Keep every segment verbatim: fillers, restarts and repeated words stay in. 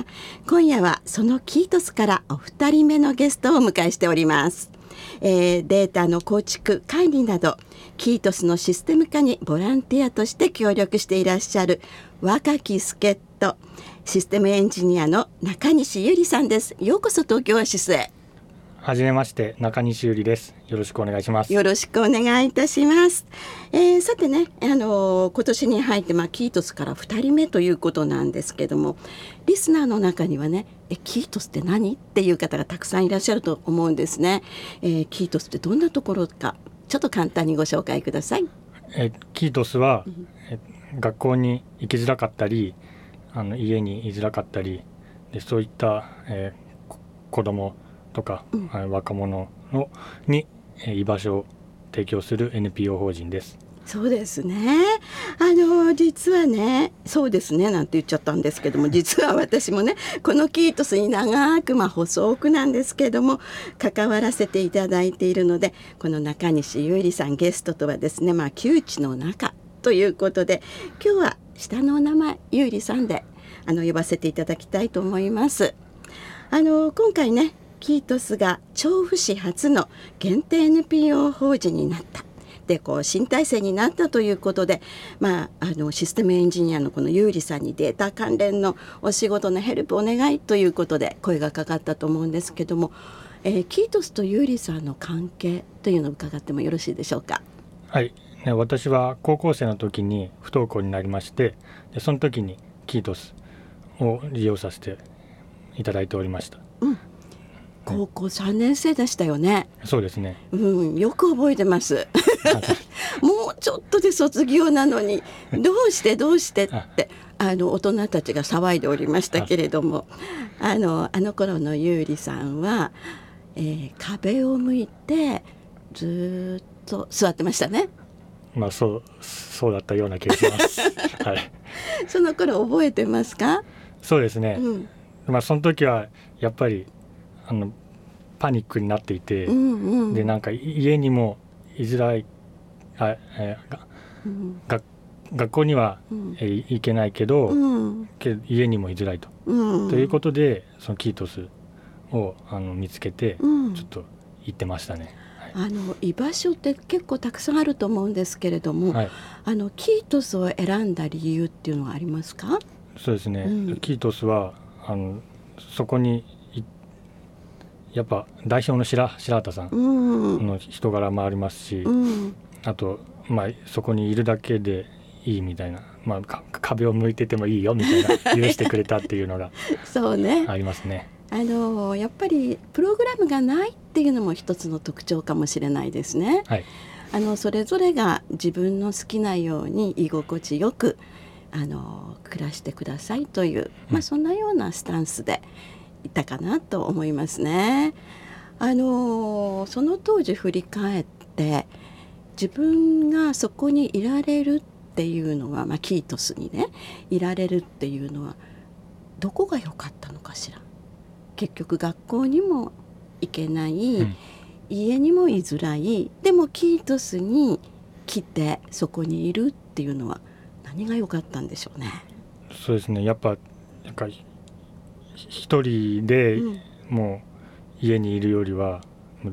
今夜はそのキートスからお二人目のゲストをお迎えしております。えー、データの構築管理などキートスのシステム化にボランティアとして協力していらっしゃる若き助っ人システムエンジニアの中西ゆりさんです。ようこそ東京オアシスへ。 はじめまして、中西ゆりです。よろしくお願いします。 よろしくお願いいたします。えー、さてね、あのー、今年に入って、まあ、キートスからふたりめということなんですけども、リスナーの中にはね、えキートスって何っていう方がたくさんいらっしゃると思うんですね。えー、キートスってどんなところかちょっと簡単にご紹介ください。 えキートスは、うん、え学校に行きづらかったり、あの家に居づらかったりで、そういった、えー、子どもとか、うん、若者のに居場所を提供する エヌピーオー 法人です。 そうですね。あの実はね、そうですねなんて言っちゃったんですけども、実は私もねこのキートスに長く、まあ、細くなんですけども関わらせていただいているので、この中西ゆりさんゲストとはですね、まあ旧知の仲ということで、今日は下のお名前ゆりさんであの呼ばせていただきたいと思います。あの今回ね、キートスが調布市初の限定 エヌピーオー 法人になったで、こう新体制になったということで、まあ、あのシステムエンジニアのこのゆうりさんにデータ関連のお仕事のヘルプお願いということで声がかかったと思うんですけども、えー、キートスとゆうりさんの関係というのを伺ってもよろしいでしょうか。 はい、ね、私は高校生の時に不登校になりまして、でその時にキートスを利用させていただいておりました。 うん、高校さんねん生でしたよね。 そうですね、 うん、よく覚えてますもうちょっとで卒業なのにどうしてどうしてってあの大人たちが騒いでおりましたけれども、あのあの頃のゆうりさんは、えー、壁を向いてずっと座ってましたね。 まあそうそうだったような気がしますはい、 その頃覚えてますか。 そうですね、うん、まあその時はやっぱりあのパニックになっていて、うんうん、でなんか家にも居づらい、あ、えーがうん、が学校には、うんえー、行けないけど、うん、け家にも居づらいと、うん、ということでそのキートスをあの見つけて、うん、ちょっと行ってましたね。 はい、あの居場所って結構たくさんあると思うんですけれども、はい、あのキートスを選んだ理由っていうのはありますか。 そうですね、うん、キートスはあのそこにやっぱ代表の白畑さんの人柄もありますし、うん、あと、まあ、そこにいるだけでいいみたいな、まあ、壁を向いててもいいよみたいな許してくれたっていうのがそうね、ありますね。 あのやっぱりプログラムがないっていうのも一つの特徴かもしれないですね。はい、あのそれぞれが自分の好きなように居心地よくあの暮らしてくださいという、まあ、そんなようなスタンスでいたかなと思いますね。あのその当時振り返って自分がそこにいられるっていうのは、まあ、キートスにねいられるっていうのはどこが良かったのかしら。結局学校にも行けない、うん、家にも居づらい、でもキートスに来てそこにいるっていうのは何が良かったんでしょうね。 そうですね、やっぱなんか一人でもう家にいるよりは、うん、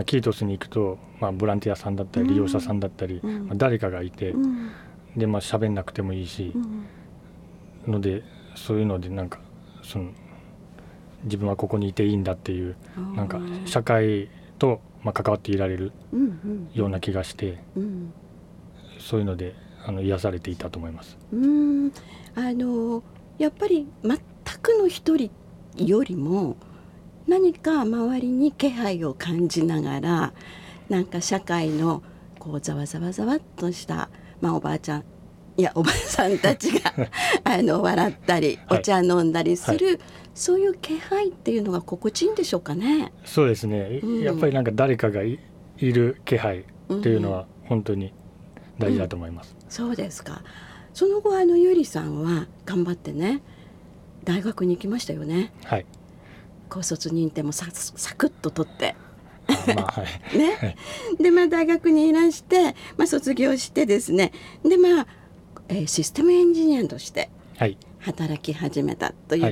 キートスに行くと、まあ、ボランティアさんだったり利用者さんだったり、うんまあ、誰かがいて、うん、でまあ喋んなくてもいいし、うん、のでそういうのでなんかその自分はここにいていいんだっていうなんか社会とまあ関わっていられるような気がして、うんうん、そういうのであの癒されていたと思います。 うーんあのやっぱり全くの一人よりも何か周りに気配を感じながら、なんか社会のこうざわざわざわっとした、まあ、おばあちゃんいやおばさんたちがあの笑ったりお茶飲んだりする、はいはい、そういう気配っていうのが心地いいんでしょうかね。 そうですね、うん、やっぱりなんか誰かが い, いる気配っていうのは本当に大事だと思います。 うんうん、そうですか。その後あのゆりさんは頑張ってね大学に行きましたよね。 はい、 高卒認定も サ, サクッと取ってまあはいね、はい、でまあ大学にいらして、まあ、卒業してですね、でまあ、えー、システムエンジニアとして働き始めたという